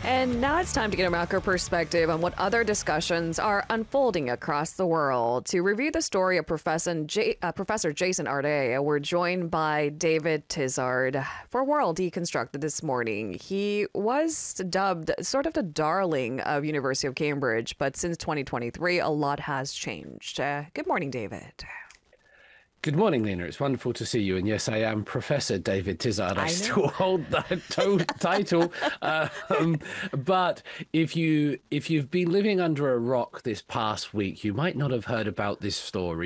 And now it's time to get a macro perspective on what other discussions are unfolding across the world. To review the story of Professor Jason Ardea, we're joined by David Tizard for World Deconstructed this morning. He was dubbed sort of the darling of University of Cambridge, but since 2023, a lot has changed. Good morning, David. Good morning, Lena. It's wonderful to see you. And yes, I am Professor David Tizard. I still hold that title. But if you've been living under a rock this past week, you might not have heard about this story.